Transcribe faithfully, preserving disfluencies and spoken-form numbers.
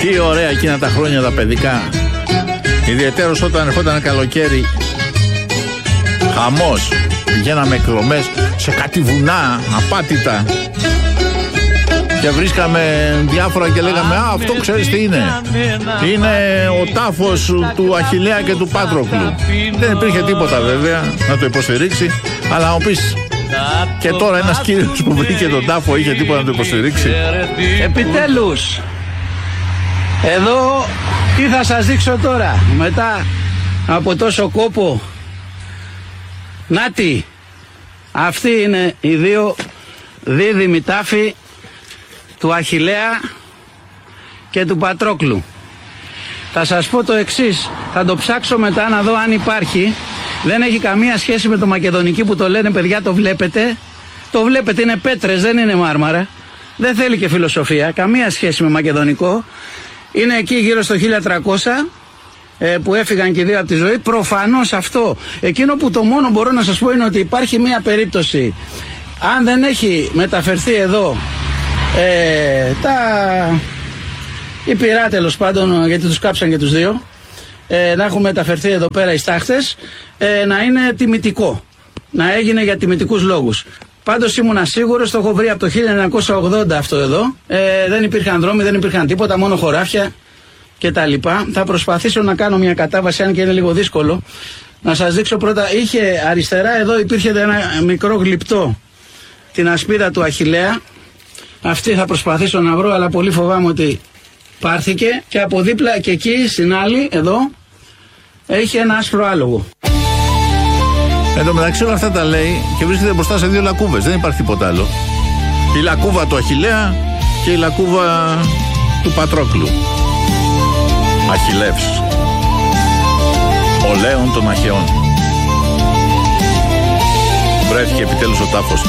Τι ωραία εκείνα τα χρόνια τα παιδικά. Ιδιαιτέρως όταν ερχόταν καλοκαίρι. Χαμός. Πηγαίναμε εκδρομές σε κάτι βουνά απάτητα. Και βρίσκαμε διάφορα και λέγαμε «Α, αυτό ξέρεις τι είναι? Είναι ο τάφος του Αχιλλέα και του Πάτροκλου». Δεν υπήρχε τίποτα βέβαια να το υποστηρίξει. Αλλά μου πεις, και τώρα ένας κύριος που βρήκε τον τάφο είχε τίποτα να το υποστηρίξει? Επιτέλους, εδώ τι θα σας δείξω τώρα, μετά από τόσο κόπο. Νάτι, αυτοί είναι οι δύο δίδυμοι τάφοι του Αχιλλέα και του Πατρόκλου. Θα σας πω το εξής, θα το ψάξω μετά να δω αν υπάρχει. Δεν έχει καμία σχέση με το μακεδονική που το λένε, παιδιά, το βλέπετε. Το βλέπετε, είναι πέτρες, δεν είναι μάρμαρα. Δεν θέλει και φιλοσοφία, καμία σχέση με μακεδονικό. Είναι εκεί γύρω στο χίλια τριακόσια ε, που έφυγαν και οι δύο από τη ζωή. Προφανώς αυτό. Εκείνο που το μόνο μπορώ να σας πω είναι ότι υπάρχει μία περίπτωση. Αν δεν έχει μεταφερθεί εδώ ε, τα... οι πειρά, τέλος πάντων, γιατί τους κάψαν και τους δύο, ε, να έχουν μεταφερθεί εδώ πέρα οι στάχτες, ε, να είναι τιμητικό. Να έγινε για τιμητικούς λόγους. Πάντως ήμουνα σίγουρος, το έχω βρει από το χίλια εννιακόσια ογδόντα αυτό εδώ. Ε, δεν υπήρχαν δρόμοι, δεν υπήρχαν τίποτα, μόνο χωράφια και τα λοιπά. Θα προσπαθήσω να κάνω μια κατάβαση, αν και είναι λίγο δύσκολο. Να σας δείξω πρώτα, είχε αριστερά εδώ υπήρχε ένα μικρό γλυπτό, την ασπίδα του Αχιλλέα. Αυτή θα προσπαθήσω να βρω, αλλά πολύ φοβάμαι ότι πάρθηκε. Και από δίπλα και εκεί στην άλλη, εδώ, έχει ένα άσπρο άλογο. Εν τω μεταξύ όλα αυτά τα λέει και βρίσκεται μπροστά σε δύο λακκούβες. Δεν υπάρχει τίποτα άλλο. Η λακκούβα του Αχιλλέα και η λακκούβα του Πατρόκλου. Αχιλλεύς. Ο Λέων των Αχαιών. Βρέθηκε επιτέλους ο τάφος.